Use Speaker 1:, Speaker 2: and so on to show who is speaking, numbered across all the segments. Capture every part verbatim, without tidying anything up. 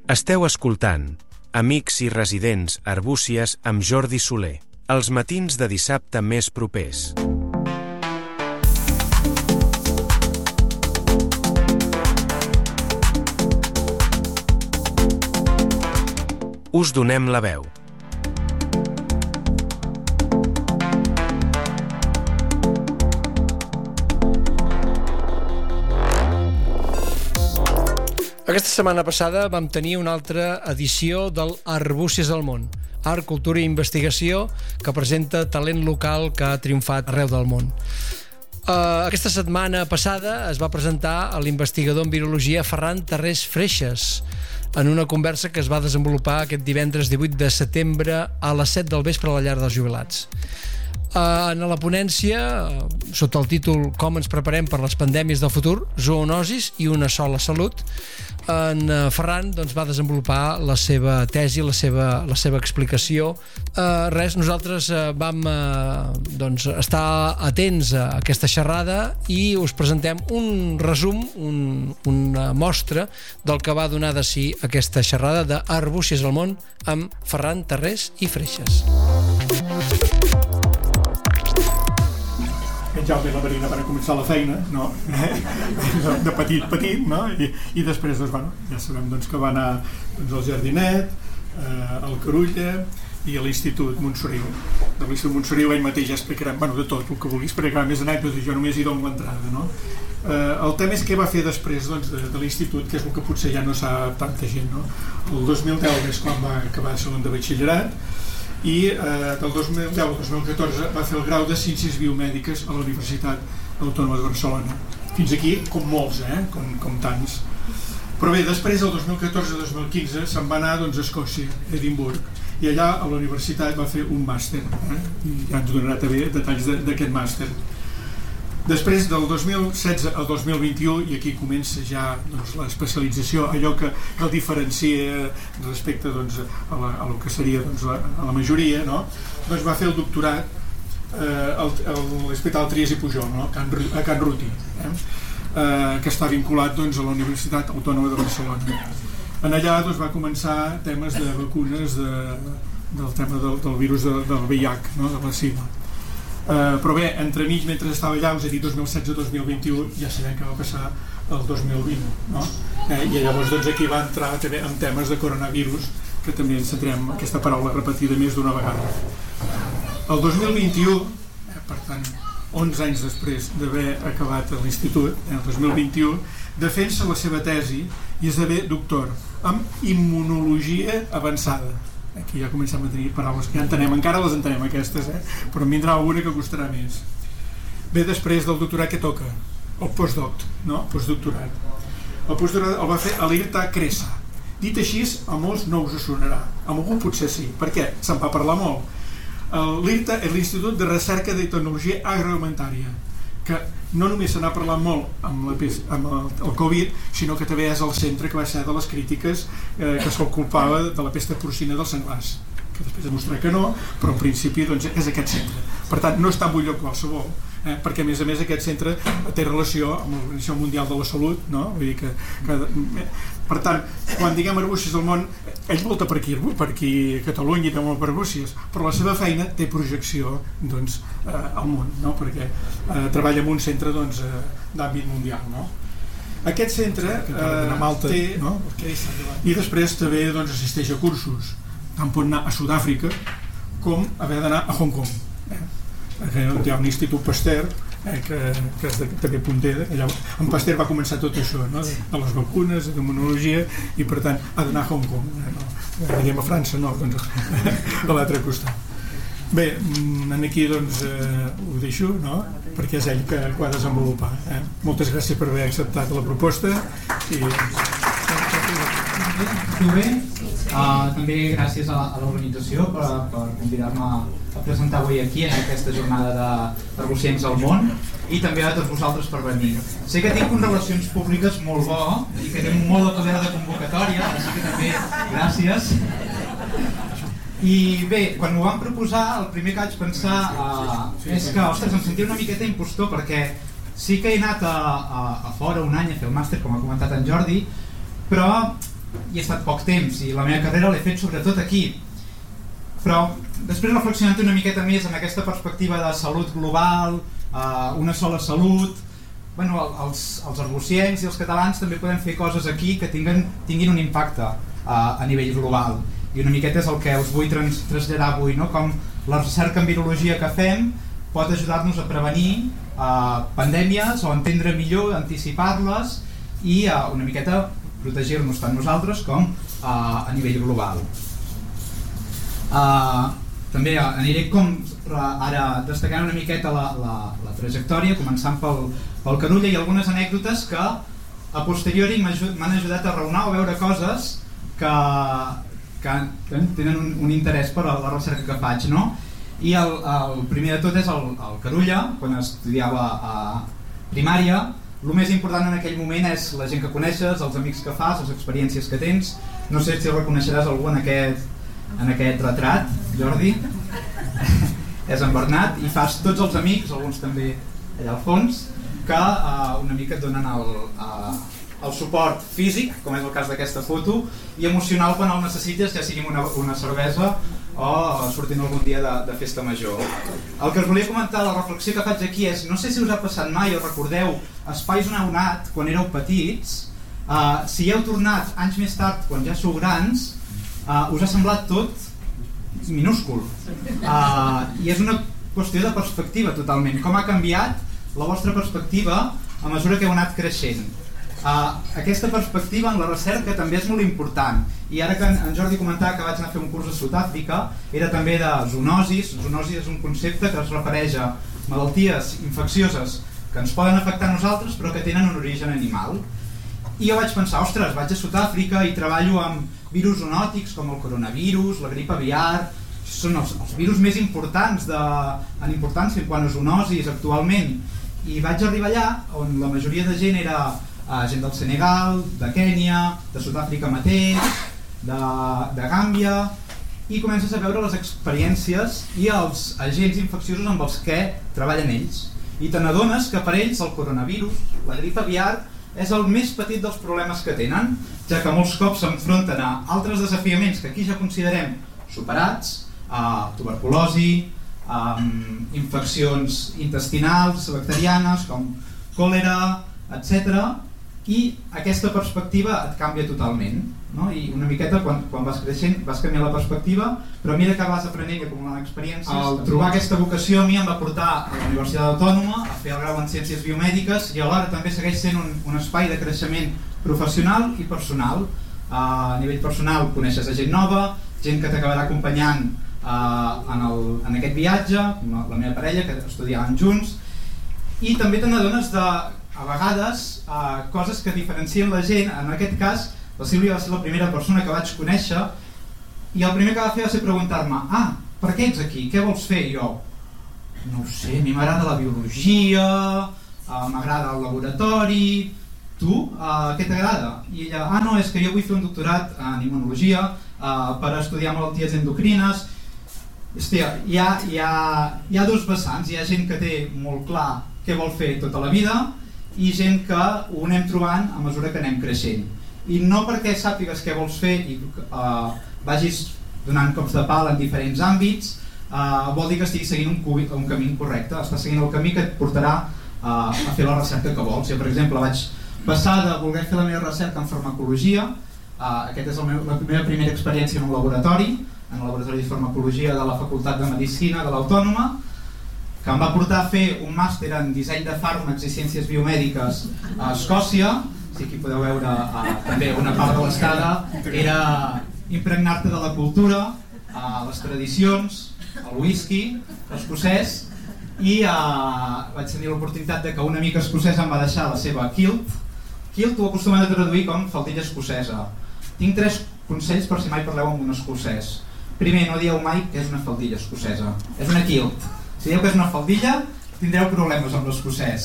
Speaker 1: Esteu escoltant Amics i residents Arbúcies amb Jordi Soler, els matins de dissabte més propers. Us donem la veu.
Speaker 2: Aquesta setmana passada vam tenir una altra edició del Arbúcies al món, Art, Cultura i Investigació, que presenta talent local que ha triomfat arreu del món. Uh, aquesta setmana passada es va presentar a l'investigador en virologia Ferran Tarrés Freixas en una conversa que es va desenvolupar aquest divendres divuit de setembre a les set del vespre a la llar dels jubilats. Uh, en la ponència, uh, sota el títol Com ens preparem per les pandèmies del futur, zoonosis i una sola salut, en uh, Ferran doncs, va desenvolupar la seva tesi, la seva, la seva explicació. Uh, res, nosaltres uh, vam uh, doncs, estar atents a aquesta xerrada i us presentem un resum, un, una mostra del que va donar de si aquesta xerrada d'Arbúcies al món amb Ferran Tarrés i Freixas.
Speaker 3: Jaume i la Marina van començar la feina, no? de petit, petit, no? I, i després, doncs, bueno, ja sabem doncs, que va anar doncs, al Jardinet, eh, al Carulla i a l'Institut Montsoriu. De l'Institut Montsoriu ell mateix ja explicarà, bueno, de tot el que vulguis, perquè més anècdotes, jo només hi dono l'entrada, no? Eh, el tema és què va fer després doncs, de, de l'Institut, que és el que potser ja no sap tanta gent, no? El dos mil deu és quan va acabar segon de batxillerat, i eh, del dos mil deu al dos mil catorze va fer el grau de Ciències Biomèdiques a la Universitat Autònoma de Barcelona. Fins aquí, com molts, eh? com, com tants. Però bé, després, el dos mil catorze a dos mil quinze, se'n va anar doncs, a Escòcia, a Edimburg, i allà a la universitat va fer un màster, eh? i ja ens donarà també detalls d'aquest màster. Després, del dos mil setze al dos mil vint-i-u, i aquí comença ja doncs, l'especialització, allò que, que el diferencia respecte doncs, a, la, a lo que seria doncs, la, a la majoria, no? Doncs va fer el doctorat eh, al, a l'Hospital Trias i Pujol, no? a Can Ruti, eh? Eh, que està vinculat doncs, a la Universitat Autònoma de Barcelona. En allà doncs, va començar temes de vacunes de, del tema del, del virus de, del V I H, no? de la SIDA. Uh, però bé, entremig, mentre estava allà, és a dir, dos mil setze a dos mil vint-i-u, ja sabem que va passar el dos mil vint, no? Eh, I llavors doncs, aquí va entrar també en temes de coronavirus, que també ens centrem aquesta paraula repetida més d'una vegada. El dos mil vint-i-u, eh, per tant, onze anys després d'haver acabat l'institut, eh, el dos mil vint-i-u, defensa la seva tesi i esdevé doctor en immunologia avançada. Aquí ja comencem a tenir paraules que ja entenem, encara les entenem aquestes, eh? però en vindrà alguna que costarà més. Bé, després del doctorat que toca, el postdoc, no? postdoctorat. El postdoctorat el va fer a l'I R T A Cresa. Dit així, a molts no us sonarà, a algú potser sí. Per què? Se'n va parlar molt. L'I R T A és l'Institut de Recerca de Tecnologia Agroalimentària, que no només se n'ha parlat molt amb, la, amb el, el Covid, sinó que també és el centre que va ser de les crítiques eh, que se'l culpava de la pesta porcina dels senglars, que després demostrar que no, però en principi doncs, és aquest centre. Per tant, no està en un lloc qualsevol, eh, perquè a més a més aquest centre té relació amb l'Organització Mundial de la Salut, no? Vull dir que, que, per tant, quan diguem Arbúcies del món, ell volta per aquí, per aquí a Catalunya i té molt per Arbúcies, però la seva feina té projecció doncs, eh, al món, no? perquè eh, treballa en un centre doncs, eh, d'àmbit mundial. No? Aquest centre eh, Malta, té, no? i després també doncs, assisteix a cursos, tant pot anar a Sud-àfrica com haver d'anar a Hong Kong. Eh? Hi ha un Institut Pasteur eh, que, que és de, també punter, allà en Pasteur va començar tot això, no? de les vacunes, de immunologia, i per tant ha d'anar a Hong Kong, eh, no? Anirem a França, no, doncs a l'altre costat. Bé, aquí doncs eh, ho deixo, no? perquè és ell que, que ho ha de desenvolupar. Eh? Moltes gràcies per haver acceptat la proposta i...
Speaker 4: Molt bé, uh, també gràcies a, a l'organització per, per convidar-me a presentar avui aquí en aquesta jornada d'Arbúcies al món i també a tots vosaltres per venir. Sé que tinc un relacions públiques molt bo i que tinc molt de poder de convocatòria, així que també gràcies. I bé, quan m'ho van proposar, el primer que vaig pensar uh, és que, ostres, em sentia una miqueta impostor perquè sí que he anat a, a, a fora un any a fer el màster, com ha comentat en Jordi, però hi he estat poc temps i la meva carrera l'he fet sobretot aquí, però després reflexionant una miqueta més en aquesta perspectiva de salut global, eh, una sola salut, bueno, els, els arbusiencs i els catalans també podem fer coses aquí que tinguin, tinguin un impacte eh, a nivell global, i una miqueta és el que us vull trans, traslladar avui, no? Com la recerca en virologia que fem pot ajudar-nos a prevenir eh, pandèmies o entendre millor, anticipar-les i eh, una miqueta protegir-nos tant nosaltres com eh, a nivell global. Uh, també aniré com ara destacant una miqueta la, la, la trajectòria, començant pel, pel Carulla, i algunes anècdotes que a posteriori m'han ajudat a raonar o veure coses que, que tenen un, un interès per a la recerca que faig, no? I el, el primer de tot és el, el Carulla, quan estudiava a primària. El més important en aquell moment és la gent que coneixes, els amics que fas, les experiències que tens. No sé si reconeixeràs algú en aquest en aquest retrat, Jordi. És en Bernat, i fas tots els amics, alguns també allà al fons, que uh, una mica et donen el, uh, el suport físic, com és el cas d'aquesta foto, i emocional quan el necessites, ja sigui una, una cervesa o sortint algun dia de, de festa major. El que us volia comentar, la reflexió que faig aquí és, no sé si us ha passat mai o recordeu espais on heu anat quan éreu petits, uh, si heu tornat anys més tard quan ja sou grans, Uh, us ha semblat tot minúscul, uh, i és una qüestió de perspectiva totalment, com ha canviat la vostra perspectiva a mesura que heu anat creixent. Uh, aquesta perspectiva en la recerca també és molt important, i ara que en Jordi comentava que vaig anar a fer un curs a Sud-àfrica, era també de zoonosis. Zoonosis és un concepte que es refereix a malalties infeccioses que ens poden afectar a nosaltres però que tenen un origen animal. I jo vaig pensar, ostres, vaig a Sud-àfrica i treballo amb virus zoonòtics com el coronavirus, la grip aviar, són els, els virus més importants de, en importància en quant a zoonosis actualment. I vaig arribar allà on la majoria de gent era uh, gent del Senegal, de Kènia, de Sud-àfrica mateix, de, de Gàmbia, i comences a veure les experiències i els agents infecciosos amb els que treballen ells. I te n'adones que per ells el coronavirus, la grip aviar, és el més petit dels problemes que tenen, ja que molts cops s'enfronten a altres desafiaments que aquí ja considerem superats, a tuberculosi, a infeccions intestinals, bacterianes, com còlera, etcètera. I aquesta perspectiva et canvia totalment, no? I una miqueta quan, quan vas creixent vas canviar la perspectiva, però a mesura que vas aprenent i acumulant experiències, al trobar aquesta vocació a mi em va portar a la Universitat Autònoma a fer el grau en Ciències Biomèdiques, i alhora també segueix sent un, un espai de creixement professional i personal. A nivell personal coneixes a gent nova, gent que t'acabarà acompanyant uh, en, el, en aquest viatge, la, la meva parella, que estudiàvem junts, i també te n'adones de, a vegades, uh, coses que diferencien la gent. En aquest cas, la Sílvia va ser la primera persona que vaig conèixer, i el primer que va fer va ser preguntar-me, ah, per què ets aquí? Què vols fer? I jo, no ho sé, a mi m'agrada la biologia, uh, m'agrada el laboratori, tu, uh, què t'agrada? I ella, ah no, és que jo vull fer un doctorat en immunologia uh, per estudiar malalties endocrines. Hòstia, hi ha, hi, ha, hi ha dos vessants, hi ha gent que té molt clar què vol fer tota la vida i gent que ho anem trobant a mesura que anem creixent. I no perquè sàpigues què vols fer i uh, vagis donant cops de pal en diferents àmbits, uh, vol dir que estiguis seguint un, un camí correcte, estàs seguint el camí que et portarà uh, a fer la recerca que vols. Jo, per exemple, vaig passar de voler fer la meva recerca en farmacologia, uh, aquesta és el meu, la meva primera experiència en un laboratori, en el laboratori de farmacologia de la Facultat de Medicina de l'Autònoma, que em va portar a fer un màster en disseny de fàrmacs i ciències biomèdiques a Escòcia. Si aquí podeu veure uh, també una part de l'estada, era impregnar-te de la cultura, uh, les tradicions, el whisky escocès, i uh, vaig tenir l'oportunitat de que un amic escocès em va deixar la seva kilt. Kilt ho acostumen a traduir com faldilla escocesa. Tinc tres consells per si mai parleu amb un escocès. Primer, no dieu mai que és una faldilla escocesa, és una kilt. Si dieu que és una faldilla, tindreu problemes amb l'escocès.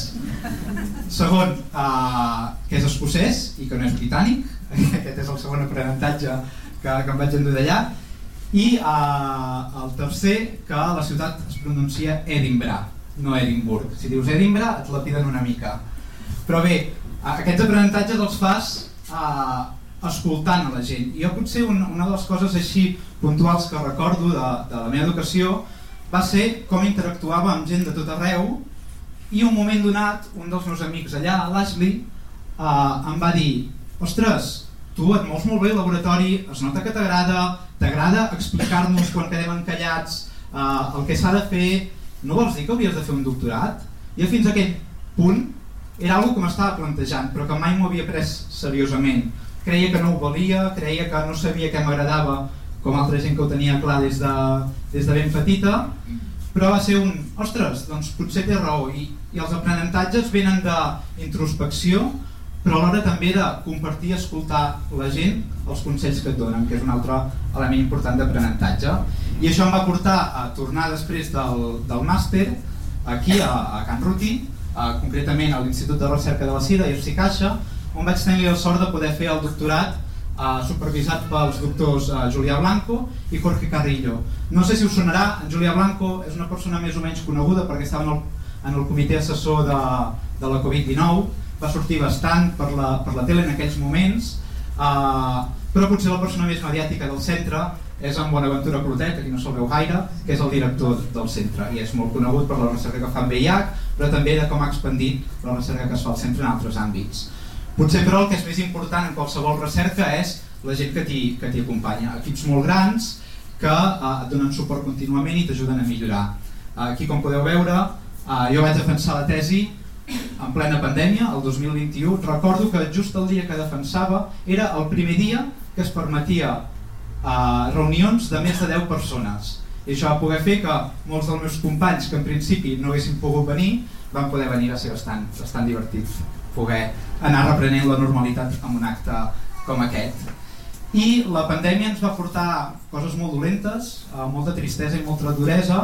Speaker 4: Segon, uh, que és escocès i que no és britànic. Aquest és el segon aprenentatge que, que em vaig endur d'allà. I uh, el tercer, que la ciutat es pronuncia Edinburgh, no Edimburg. Si dius Edinburgh, et lapiden una mica. Però bé, uh, aquests aprenentatges els fas uh, escoltant a la gent. I jo potser una, una de les coses així puntuals que recordo de, de la meva educació va ser com interactuava amb gent de tot arreu, i un moment donat, un dels meus amics allà, l'Ashley, eh, em va dir: ostres, tu et mous molt bé al laboratori, es nota que t'agrada, t'agrada explicar-nos quan quedem encallats eh, el que s'ha de fer, no vols dir que hauries de fer un doctorat? I fins a aquell punt era una cosa que m'estava plantejant, però que mai m'ho havia pres seriosament. Creia que no ho valia, creia que no sabia què m'agradava, com altra gent que ho tenia clar des de, des de ben petita, però va ser un, ostres, doncs potser té raó. I, i els aprenentatges venen d'introspecció, però alhora també de compartir i escoltar la gent els consells que et donen, que és un altre element important d'aprenentatge. I això em va portar a tornar després del, del màster aquí a, a Can Ruti, a, concretament a l'Institut de Recerca de la Sida i Caixa, on vaig tenir la sort de poder fer el doctorat eh, supervisat pels doctors eh, Julià Blanco i Jorge Carrillo. No sé si us sonarà, en Julià Blanco és una persona més o menys coneguda perquè estava en el, en el comitè assessor de, de la Covid dinou, va sortir bastant per la, per la tele en aquells moments, eh, però potser la persona més mediàtica del centre és en Bonaventura Clotet, que aquí no se'l veu gaire, que és el director del centre, i és molt conegut per la recerca que fa en V I H, però també de com ha expandit la recerca que es fa al centre en altres àmbits. Potser però el que és més important en qualsevol recerca és la gent que t'hi acompanya, equips molt grans que eh, et donen suport contínuament i t'ajuden a millorar. Aquí, com podeu veure, eh, jo vaig defensar la tesi en plena pandèmia, el dos mil vint-i-u. Recordo que just el dia que defensava era el primer dia que es permetia eh, reunions de més de deu persones. I això va poder fer que molts dels meus companys, que en principi no haguessin pogut venir, van poder venir. Va ser bastant, bastant divertit poder anar reprenent la normalitat amb un acte com aquest. I la pandèmia ens va portar coses molt dolentes, eh, molta tristesa i molta duresa,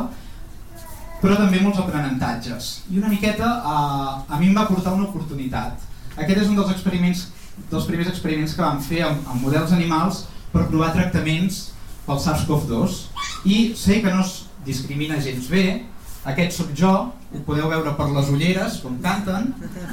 Speaker 4: però també molts aprenentatges. I una miqueta eh, a mi em va portar una oportunitat. Aquest és un dels experiments, dels primers experiments que vam fer amb, amb models animals per provar tractaments pel SARS CoV dos. I sé que no es discrimina gens bé. Aquest soc jo, ho podeu veure per les ulleres, com canten.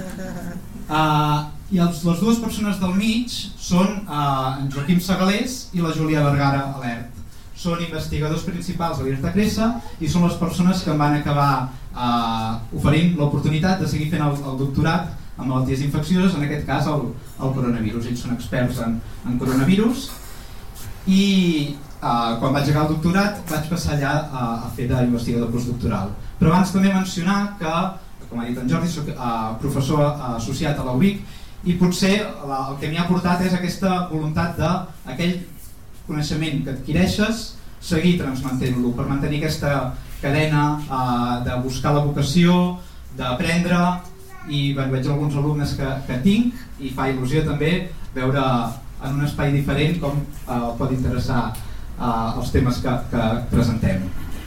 Speaker 4: Uh, I els, les dues persones del mig són uh, en Joaquim Segalés i la Júlia Vergara Alert. Són investigadors principals de l'I R T A Cressa i són les persones que em van acabar uh, oferint l'oportunitat de seguir fent el, el doctorat en malalties infeccioses, en aquest cas el, el coronavirus. Ells són experts en, en coronavirus i Uh, quan vaig acabar el doctorat vaig passar allà a, a fer d'investigador postdoctoral. Però abans també mencionar que, com ha dit en Jordi, soc uh, professor uh, associat a la U B I C i potser la, el que m'hi ha portat és aquesta voluntat d'aquell coneixement que adquireixes seguir transmetent-lo per mantenir aquesta cadena uh, de buscar la vocació, d'aprendre, i bueno, veig alguns alumnes que, que tinc i fa il·lusió també veure en un espai diferent com uh, pot interessar Uh, els temes que, que presentem.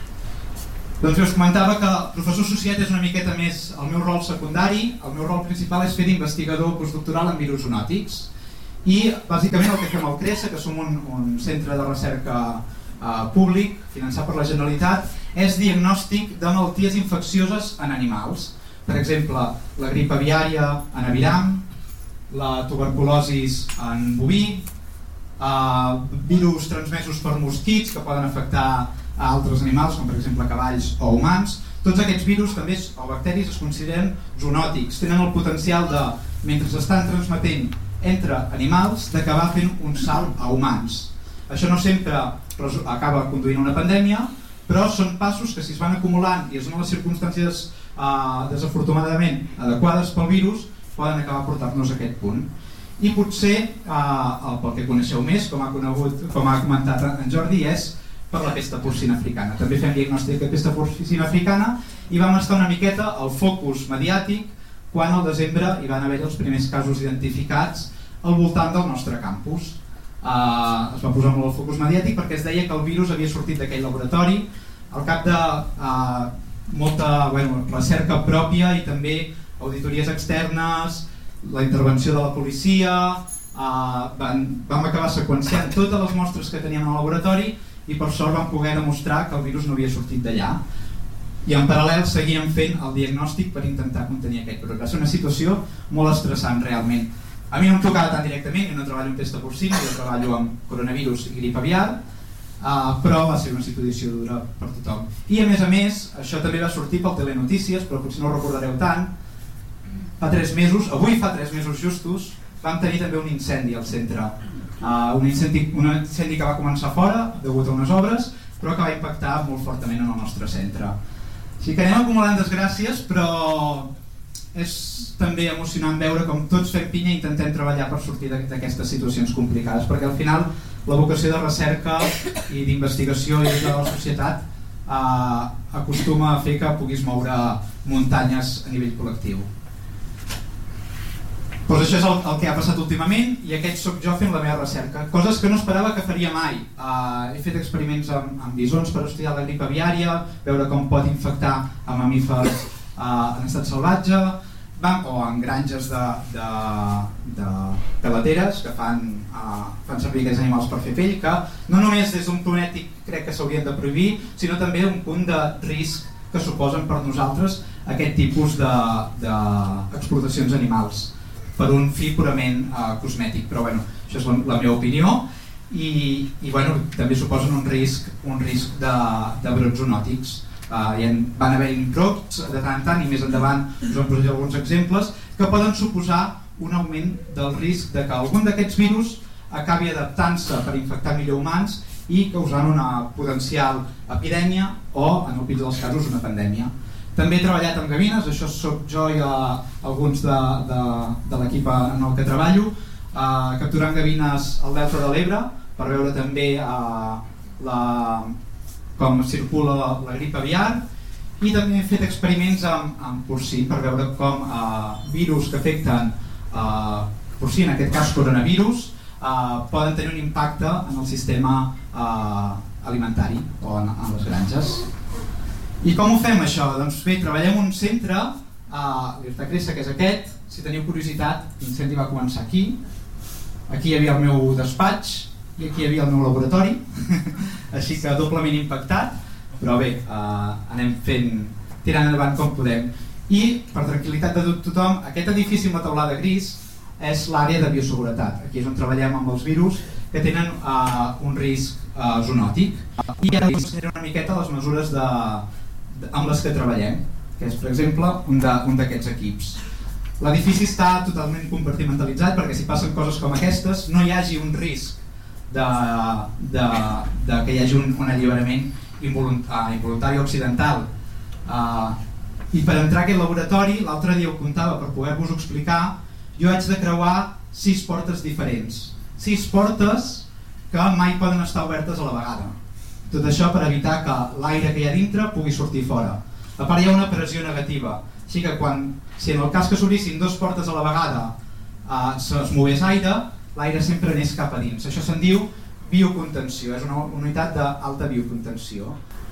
Speaker 4: Doncs us comentava que el professor associat és una miqueta més el meu rol secundari. El meu rol principal és fer d'investigador postdoctoral en virus zoonòtics i bàsicament el que fem al CRESA, que som un, un centre de recerca uh, públic finançat per la Generalitat, és diagnòstic de malalties infeccioses en animals. Per exemple, la grip aviària en aviram, la tuberculosi en boví, Uh, virus transmesos per mosquits que poden afectar a altres animals, com per exemple cavalls o humans. Tots aquests virus també, o bacteris, es consideren zoonòtics, tenen el potencial de, mentre s'estan transmetent entre animals, d'acabar fent un salt a humans. Això no sempre acaba conduint a una pandèmia, però són passos que si es van acumulant i es donen les circumstàncies uh, desafortunadament adequades pel virus, poden acabar portant-nos a aquest punt. I potser, eh, pel que coneixeu més, com ha, conegut, com ha comentat en Jordi, és per la pesta porcina africana. També fem diagnòstic de pesta porcina africana i vam estar una miqueta al focus mediàtic quan al desembre hi van haver els primers casos identificats al voltant del nostre campus. Eh, es va posar molt al focus mediàtic perquè es deia que el virus havia sortit d'aquell laboratori al cap de eh, molta bueno, recerca pròpia i també auditories externes, la intervenció de la policia, eh, van, vam acabar seqüenciant totes les mostres que teníem al laboratori i per sort vam poder demostrar que el virus no havia sortit d'allà. I en paral·lel seguíem fent el diagnòstic per intentar contenir aquest virus. Va ser una situació molt estressant realment. A mi no em tocava tan directament, jo no treballo amb pesta porcina, jo treballo amb coronavirus i grip aviar, uh, però va ser una situació dura per tothom. I a més a més, això també va sortir pel Telenotícies, però potser no ho recordareu tant, fa tres mesos, avui fa tres mesos justos, vam tenir també un incendi al centre. Uh, un, incendi, un incendi que va començar fora, degut a unes obres, però que va impactar molt fortament en el nostre centre. Així que anem acumulant desgràcies, però és també emocionant veure com tots fem pinya i intentem treballar per sortir d'aquestes situacions complicades, perquè al final la vocació de recerca i d'investigació i de la societat eh, acostuma a fer que puguis moure muntanyes a nivell col·lectiu. Pues això és el, el que ha passat últimament i aquest sóc jo fent la meva recerca, coses que no esperava que faria mai. Uh, he fet experiments amb, amb bisons per estudiar la grip aviària, veure com pot infectar a mamífers uh, en estat salvatge, van, o en granges de, de, de peleteres que fan, uh, fan servir aquests animals per fer pell, que no només des d'un punt ètic crec que s'haurien de prohibir, sinó també un punt de risc que suposen per nosaltres aquest tipus d'explotacions de, animals per un fi purament uh, cosmètic, però bueno, això és la, la meva opinió i, i bueno, també suposen un risc, un risc de, de brots zoonòtics. Uh, i en, van haver-hi brots de tant en tant i més endavant us en posaré alguns exemples que poden suposar un augment del risc de que algun d'aquests virus acabi adaptant-se per infectar millor humans i causant una potencial epidèmia o, en el pitjor dels casos, una pandèmia. També he treballat amb gavines, això sóc jo i uh, alguns de, de, de l'equip en el que treballo, uh, capturant gavines al Delta de l'Ebre per veure també uh, la, com circula la, la grip aviar i també he fet experiments amb, amb porcí per veure com uh, virus que afecten uh, porcí, en aquest cas coronavirus, uh, poden tenir un impacte en el sistema uh, alimentari o en, en les granges. I com ho fem això? Doncs bé, treballem un centre a l'Irtacressa, que és aquest. Si teniu curiositat, l'incendi va començar aquí. Aquí hi havia el meu despatx i aquí hi havia el meu laboratori, així que doblement impactat, però bé, eh, anem fent, tirant endavant com podem. I, per tranquil·litat de tothom, aquest edifici amb la teulada gris és l'àrea de bioseguretat. Aquí és on treballem amb els virus que tenen eh, un risc eh, zoonòtic. I ara us ensenyaré una miqueta les mesures de, de, amb les que treballem, que és, per exemple, un d'aquests equips. L'edifici està totalment compartimentalitzat perquè si passen coses com aquestes no hi hagi un risc de, de, de que hi hagi un, un alliberament involuntari, involuntari occidental. Uh, I per entrar a aquest laboratori, l'altre dia ho comptava per poder-vos explicar, jo haig de creuar sis portes diferents. Sis portes que mai poden estar obertes a la vegada. Tot això per evitar que l'aire que hi ha dintre pugui sortir fora. A part hi ha una pressió negativa, així que quan, si en el cas que s'obrissin dues portes a la vegada eh, es mogués aire, l'aire sempre anés cap a dins. Això se'n diu biocontenció, és una unitat d'alta biocontenció.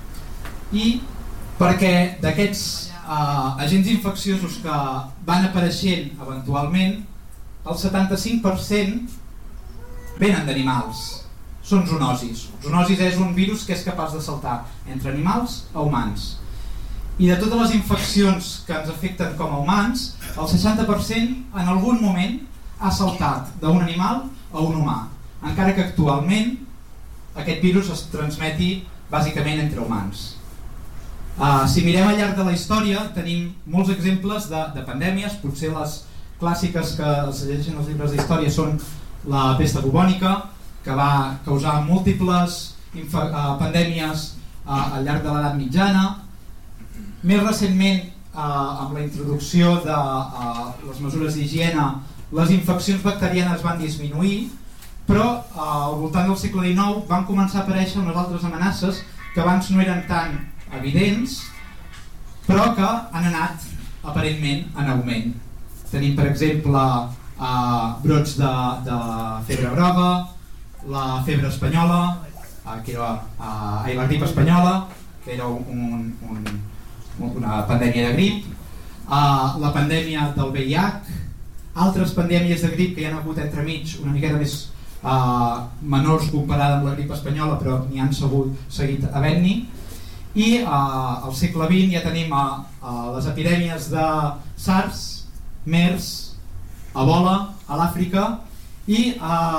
Speaker 4: I perquè d'aquests eh, agents infecciosos que van apareixent eventualment, el setanta-cinc per cent venen d'animals, són zoonosis. Zoonosis és un virus que és capaç de saltar entre animals a humans. I de totes les infeccions que ens afecten com a humans, el seixanta per cent en algun moment ha saltat d'un animal a un humà, encara que actualment aquest virus es transmeti bàsicament entre humans. Uh, si mirem al llarg de la història tenim molts exemples de, de pandèmies, potser les clàssiques que es llegeixen els llibres d'història són la pesta bubònica, que va causar múltiples uh, pandèmies uh, al llarg de l'edat mitjana. Més recentment, eh, amb la introducció de eh, les mesures d'higiene, les infeccions bacterianes van disminuir, però eh, al voltant del segle dinou van començar a aparèixer unes altres amenaces que abans no eren tan evidents, però que han anat aparentment en augment. Tenim, per exemple, eh, brots de, de febre groga, la febre espanyola, eh, que era eh, la grip espanyola, que era un, un una pandèmia de grip, uh, la pandèmia del V I H, altres pandèmies de grip que hi ha hagut entremig una miqueta més uh, menors comparada amb la grip espanyola, però n'hi han segut, seguit havent-n'hi. I uh, al segle vint ja tenim uh, uh, les epidèmies de SARS, MERS, Ebola, a l'Àfrica, i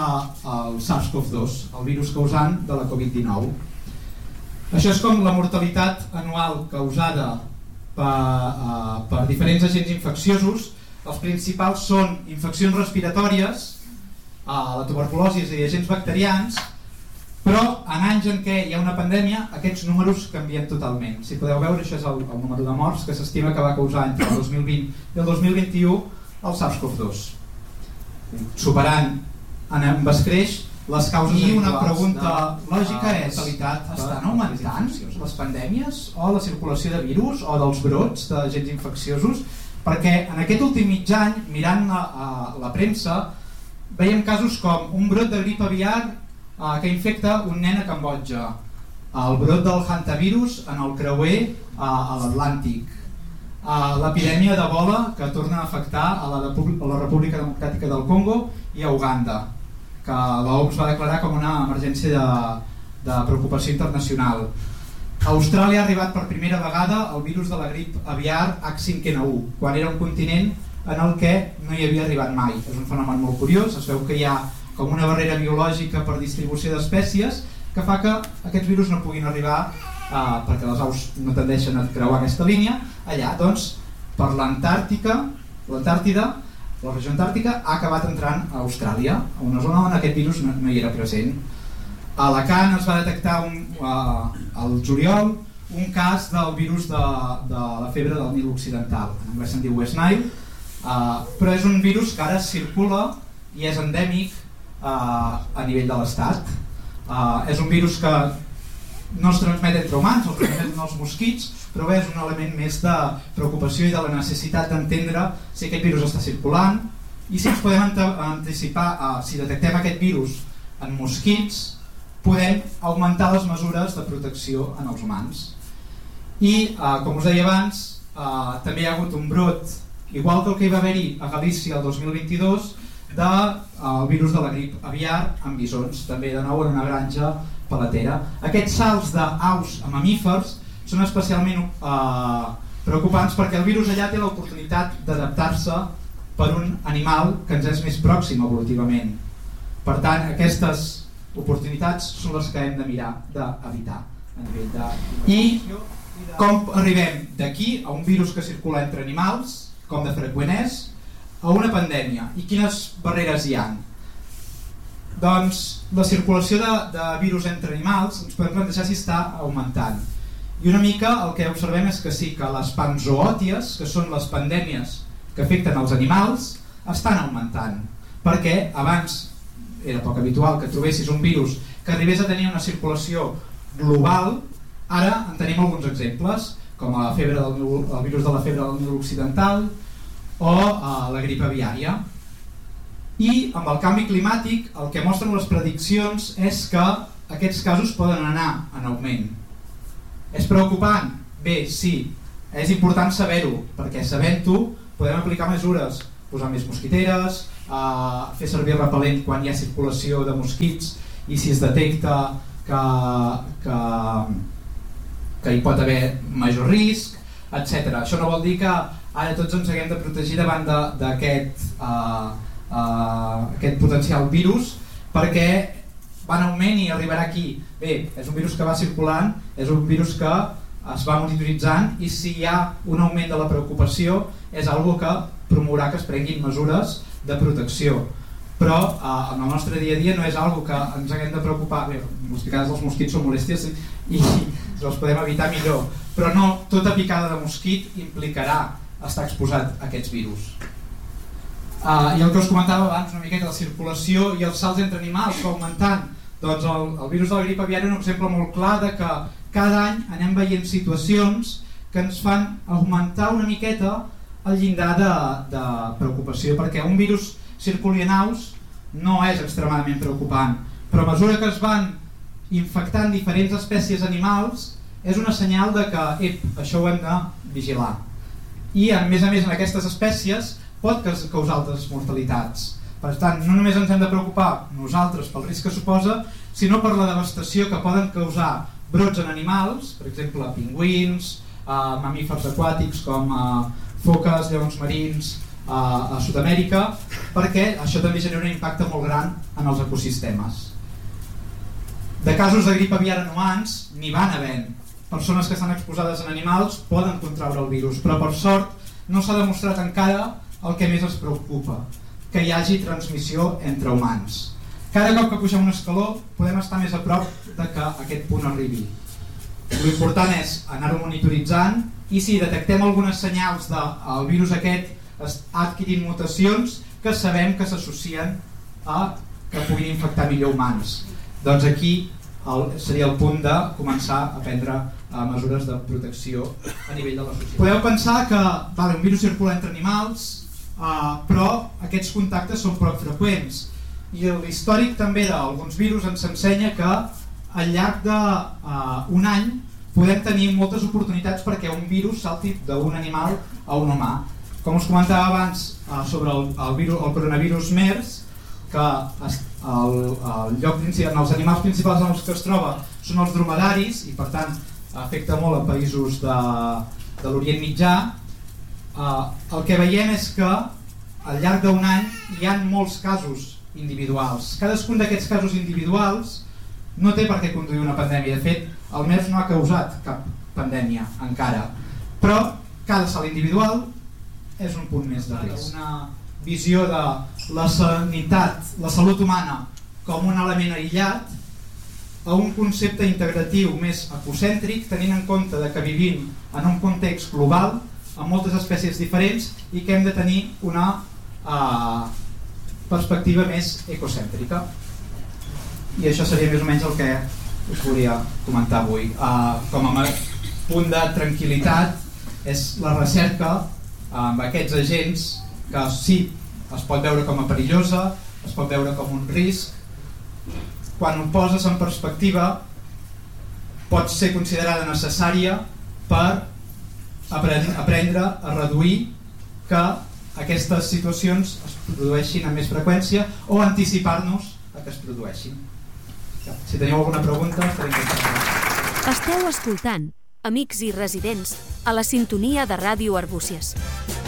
Speaker 4: el SARS CoV dos, el virus causant de la covid dinou. Això és com la mortalitat anual causada per, uh, per diferents agents infecciosos. Els principals són infeccions respiratòries, uh, la tuberculosi i agents bacterians, però en anys en què hi ha una pandèmia aquests números canvien totalment. Si podeu veure, això és el, el número de morts que s'estima que va causar entre el dos mil vint i el dos mil vint-i-u el SARS CoV dos, superant en escreix les causes. I una pregunta lògica és: estan augmentant les pandèmies o la circulació de virus o dels brots d'agents infecciosos? Perquè en aquest últim mig any, mirant la, la premsa, veiem casos com un brot de grip aviar eh, que infecta un nen a Cambodja, el brot del hantavirus en el creuer eh, a l'Atlàntic, eh, l'epidèmia d'Ebola que torna a afectar a la, a la República Democràtica del Congo i a Uganda, que l'O M S va declarar com una emergència de, de preocupació internacional. A Austràlia ha arribat per primera vegada el virus de la grip aviar H cinc N un, quan era un continent en el que no hi havia arribat mai. És un fenomen molt curiós, es veu que hi ha com una barrera biològica per distribució d'espècies que fa que aquests virus no puguin arribar, eh, perquè les aus no tendeixen a creuar aquesta línia, allà. Doncs per l'Antàrtica, l'Antàrtida, la regió antàrtica ha acabat entrant a Austràlia, a una zona on aquest virus no, no hi era present. A Alacant es va detectar un, uh, al juliol un cas del virus de, de la febre del Nil Occidental, en anglès se'n diu West Nile, uh, però és un virus que ara circula i és endèmic uh, a nivell de l'estat. Uh, és un virus que no es transmet entre humans, el transmeten els mosquits, però bé, és un element més de preocupació i de la necessitat d'entendre si aquest virus està circulant i si ens podem anticipar, uh, si detectem aquest virus en mosquits, podem augmentar les mesures de protecció en els humans. I, eh, com us deia abans, eh, també hi ha hagut un brot, igual que el que hi va haver-hi a Galícia el dos mil vint-i-dos, del de, virus de la grip aviar en bisons, també de nou en una granja palatera. Aquests salts d'aus a mamífers són especialment eh, preocupants perquè el virus allà té l'oportunitat d'adaptar-se per un animal que ens és més pròxim evolutivament. Per tant, aquestes oportunitats són les que hem de mirar d'evitar a nivell de... I com arribem d'aquí a un virus que circula entre animals, com de freqüent és, a una pandèmia? I quines barreres hi ha? Doncs la circulació de, de virus entre animals ens podem plantejar si està augmentant. I una mica el que observem és que sí, que les panzoòties, que són les pandèmies que afecten els animals, estan augmentant. Perquè abans era poc habitual que trobessis un virus que arribés a tenir una circulació global. Ara en tenim alguns exemples, com la febre del, el virus de la febre del Nil Occidental o eh, la grip aviària. I amb el canvi climàtic el que mostren les prediccions és que aquests casos poden anar en augment. És preocupant? Bé, sí, és important saber-ho, perquè sabent-ho podem aplicar mesures, posar més mosquiteres, Uh, fer servir repel·lent quan hi ha circulació de mosquits i si es detecta que, que, que hi pot haver major risc, etcètera. Això no vol dir que ara tots ens haguem de protegir davant d'aquest uh, uh, aquest potencial virus, perquè va en augment i arribarà aquí. Bé, és un virus que va circulant, és un virus que es va monitoritzant i si hi ha un augment de la preocupació és algo que promourà que es prenguin mesures de protecció, però eh, en el nostre dia a dia no és algo que ens haguem de preocupar. Bé, les picades dels mosquits són molèsties i si els podem evitar millor, però no tota picada de mosquit implicarà estar exposat a aquests virus. Uh, I el que us comentava abans, una miqueta la circulació i els salts entre animals va augmentant. Doncs el, el virus de la grip aviària és un exemple molt clar de que cada any anem veient situacions que ens fan augmentar una miqueta el llindar de, de preocupació, perquè un virus circuli en aus no és extremadament preocupant, però a mesura que es van infectant diferents espècies animals és una senyal de que ep, això ho hem de vigilar. I a més a més en aquestes espècies pot causar altres mortalitats. Per tant, no només ens hem de preocupar nosaltres pel risc que suposa, sinó per la devastació que poden causar brots en animals, per exemple pingüins, eh, mamífers aquàtics com eh, foques, lleons marins, a Sud-amèrica, perquè això també genera un impacte molt gran en els ecosistemes. De casos de grip aviar en humans n'hi van havent. Persones que estan exposades en animals poden contraure el virus, però per sort no s'ha demostrat encara el que més ens preocupa, que hi hagi transmissió entre humans. Cada cop que pugem un escaló podem estar més a prop de que aquest punt arribi. L'important és anar-ho monitoritzant i si detectem algunes senyals del virus aquest ha adquirit mutacions que sabem que s'associen a que puguin infectar millor humans. Doncs aquí el, seria el punt de començar a prendre uh, mesures de protecció a nivell de la societat. Podeu pensar que vale, un virus circula entre animals, uh, però aquests contactes són prou freqüents i l'històric també d'alguns virus ens ensenya que al llarg d'un uh, any podem tenir moltes oportunitats perquè un virus salti d'un animal a un humà. Com us comentava abans uh, sobre el, el, virus, el coronavirus MERS, que el, el lloc principal, els animals principals en els que es troba són els dromedaris i per tant afecta molt a països de, de l'Orient Mitjà. Uh, el que veiem és que al llarg d'un any hi ha molts casos individuals. Cadascun d'aquests casos individuals no té per què conduir una pandèmia. De fet, el MERS no ha causat cap pandèmia encara, però cada salt individual és un punt més de risc. Una visió de la sanitat, la salut humana com un element aïllat a un concepte integratiu més ecocèntric, tenint en compte de que vivim en un context global amb moltes espècies diferents i que hem de tenir una uh, perspectiva més ecocèntrica. I això seria més o menys el que us volia comentar avui. Uh, com a punt de tranquil·litat és la recerca amb aquests agents que sí, es pot veure com a perillosa, es pot veure com un risc. Quan ho poses en perspectiva pot ser considerada necessària per aprendre a reduir que aquestes situacions es produeixin amb més freqüència o anticipar-nos a que es produeixin. Si teniu alguna pregunta, estaré encantat.
Speaker 5: Esteu escoltant Amics i residents a la sintonia de Ràdio Arbúcies.